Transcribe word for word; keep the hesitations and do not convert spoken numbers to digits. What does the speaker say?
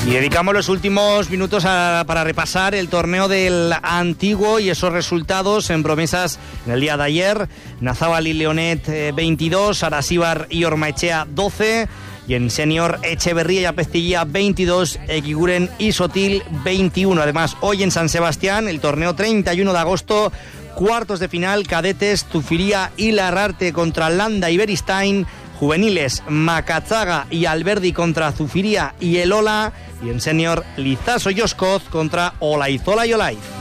Y dedicamos los últimos minutos a, para repasar el torneo del Antiguo y esos resultados en promesas en el día de ayer. Nazábal y Leonet eh, veintidós, Arasíbar y Ormaechea doce, y en senior Echeverría y Apeztilla veintidós, Eguiguren y Sotil veintiuno. Además, hoy en San Sebastián, el torneo treinta y uno de agosto, cuartos de final, cadetes, Zufiría y Larrarte contra Landa y Beristain, juveniles, Macazaga y Alberdi contra Zufiría y Elola, y en senior, Lizaso y Oscoz contra Olaizola y Olaiz.